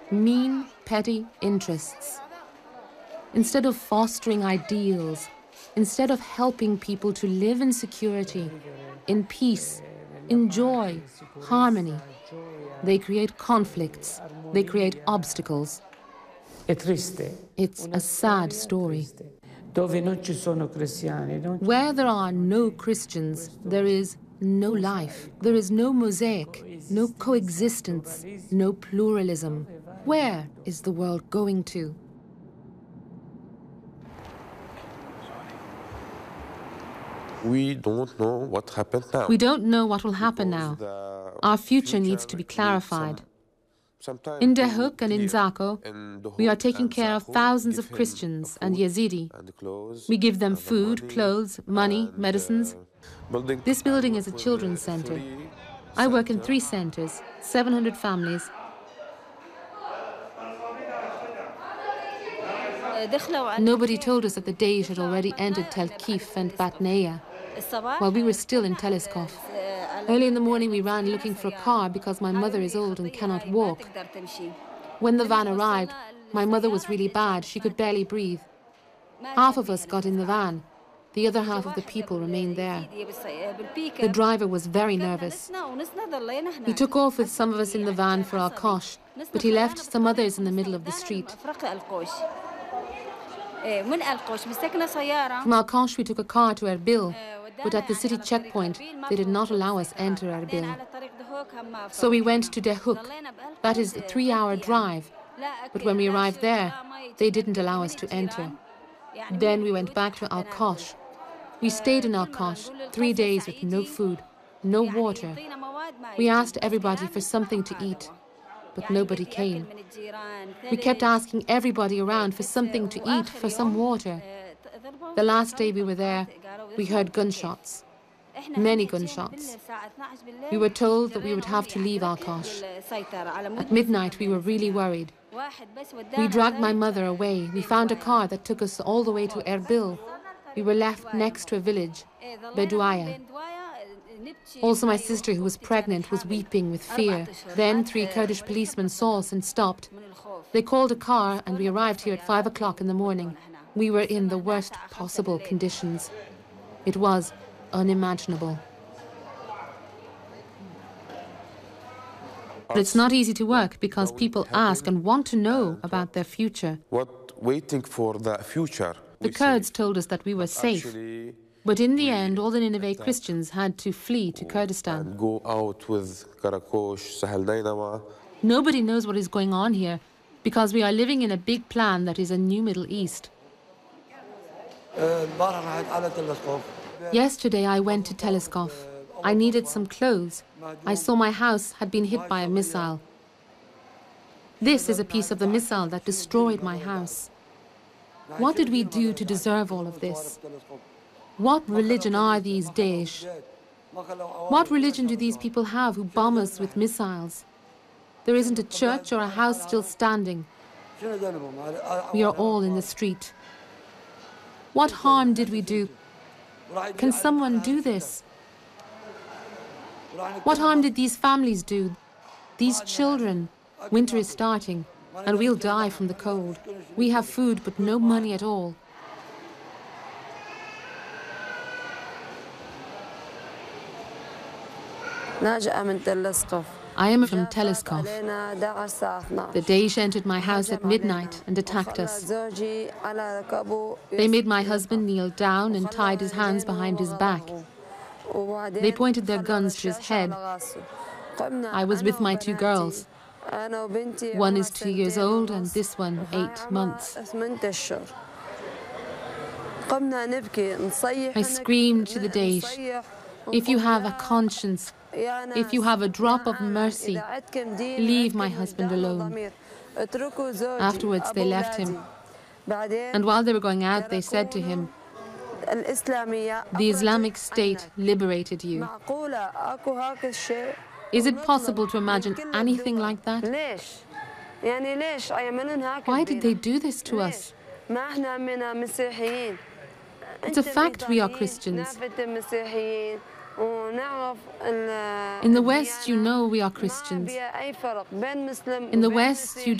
mean, petty interests. Instead of fostering ideals, instead of helping people to live in security, in peace, in joy, harmony, they create conflicts, they create obstacles. It's a sad story. Where there are no Christians, there is no life. There is no mosaic, no coexistence, no pluralism. Where is the world going to? We don't know what happened now. We don't know what will happen now. Our future needs to be clarified. In Dahuk and in Zako, we are taking care of thousands of Christians and Yazidi. We give them food, clothes, money, medicines. This building is a children's center. I work in 3 centers, 700 families. Nobody told us that the Daesh had already entered Tel Kif and Batneya, while we were still in Teleskov. Early in the morning we ran looking for a car because my mother is old and cannot walk. When the van arrived, my mother was really bad. She could barely breathe. Half of us got in the van. The other half of the people remained there. The driver was very nervous. He took off with some of us in the van for Al Kosh, but he left some others in the middle of the street. From Al Kosh we took a car to Erbil, but at the city checkpoint they did not allow us enter Erbil. So we went to Dahuk. That is a 3-hour drive, but when we arrived there, they didn't allow us to enter. Then we went back to Al Kosh. We stayed in Al Kosh 3 days with no food, no water. We asked everybody for something to eat, but nobody came. We kept asking everybody around for something to eat, for some water. The last day we were there, we heard gunshots, many gunshots. We were told that we would have to leave Al Kosh. At midnight, we were really worried. We dragged my mother away. We found a car that took us all the way to Erbil. We were left next to a village, Beduaya. Also, my sister, who was pregnant, was weeping with fear. Then 3 Kurdish policemen saw us and stopped. They called a car and we arrived here at 5 o'clock in the morning. We were in the worst possible conditions. It was unimaginable. But it's not easy to work because people ask and want to know about their future. Waiting for the future. The Kurds told us that we were safe. But in the end, all the Nineveh Christians had to flee to Kurdistan. Go out with Karakosh, Sahel Nainawa. Nobody knows what is going on here because we are living in a big plan that is a new Middle East. Yesterday I went to Teleskov. I needed some clothes. I saw my house had been hit by a missile. This is a piece of the missile that destroyed my house. What did we do to deserve all of this? What religion are these Daesh? What religion do these people have who bomb us with missiles? There isn't a church or a house still standing. We are all in the street. What harm did we do? Can someone do this? What harm did these families do? These children? Winter is starting, and we'll die from the cold. We have food, but no money at all. I am from Teleskov. The Daesh entered my house at midnight and attacked us. They made my husband kneel down and tied his hands behind his back. They pointed their guns to his head. I was with my 2 girls. One is 2 years old and this one 8 months. I screamed to the Daesh, if you have a conscience, if you have a drop of mercy, leave my husband alone. Afterwards, they left him. And while they were going out, they said to him, the Islamic State liberated you. Is it possible to imagine anything like that? Why did they do this to us? It's a fact we are Christians. In the West, you know we are Christians. In the West, you